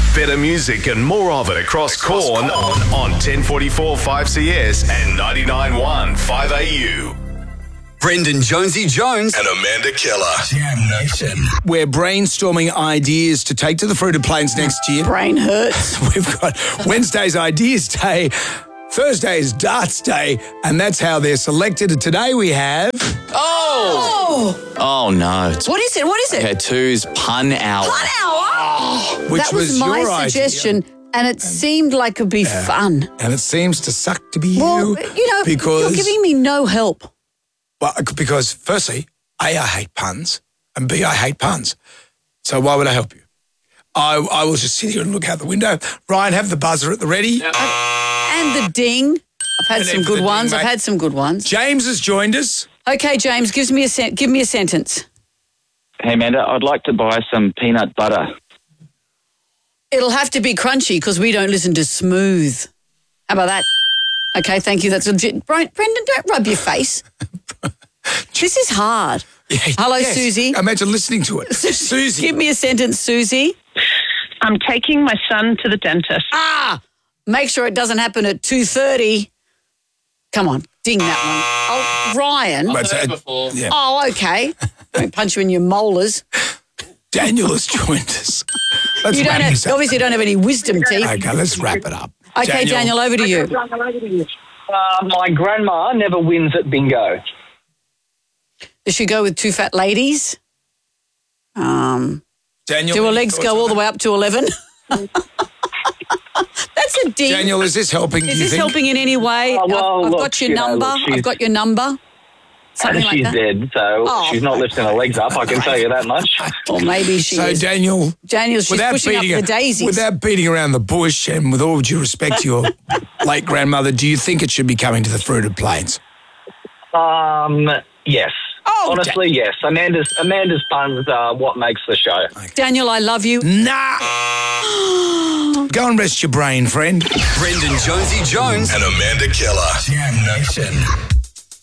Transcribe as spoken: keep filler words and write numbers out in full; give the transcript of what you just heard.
Better music and more of it across Corn on, on ten forty-four five C S and ninety-nine point one five A U. Brendan Jonesy Jones and Amanda Keller. Jam Nation. We're brainstorming ideas to take to the Fruited Plains next year. Brain hurts. We've got Wednesday's Ideas Day, Thursday's Darts Day, and that's how they're selected. And today we have... Oh! Oh, no. What is it? What is it? Okay, two's pun hour. Pun hour? Which that was, was my your suggestion, idea. and it seemed like it would be fun. And it seems to suck to be Well, you. you know, because, you're giving me no help. Well, because firstly, A, I hate puns, and B, I hate puns. So why would I help you? I, I will just sit here and look out the window. Ryan, have the buzzer at the ready. And the ding. I've had And some then for good the ding, ones. I've mate. had some good ones. James has joined us. Okay, James, gives me a sen- give me a sentence. Hey, Amanda, I'd like to buy some peanut butter. It'll have to be crunchy because we don't listen to smooth. How about that? Okay, thank you. That's legit. Brendan, don't rub your face. This is hard. Yeah, Hello, yes. Susie. Imagine listening to it. Susie. Give me a sentence, Susie. I'm taking my son to the dentist. Ah, make sure it doesn't happen at two thirty. Come on, ding that one. Oh, Ryan. But, uh, before. yeah. Oh, okay. Don't punch you in your molars. Daniel has joined us. Let's You don't wrap have, this up. obviously don't have any wisdom teeth. Okay, let's wrap it up. Okay, Daniel, over to you. Uh, my grandma never wins at bingo. Does she go with two fat ladies? Um, Daniel, do her any legs thoughts go on all the that? way up to eleven? That's a ding. Daniel, is this helping, Is you this think? helping in any way? Oh, well, I've, I've look, got your you know, number. look, she's- I've got your number. Something like she's that. dead, so Oh. she's not lifting her legs up, I can tell you that much. Or maybe she So, is. Daniel, Daniel, she's without pushing up beating, the daisies. without beating around the bush and with all due respect to your late grandmother, do you think it should be coming to the Fruited Plains? Um, yes. Oh, Honestly, yes. Amanda's Amanda's puns are what makes the show. Daniel, I love you. Nah. Go and rest your brain, friend. Brendan Jonesy Jones And Amanda Keller. Jam Nation.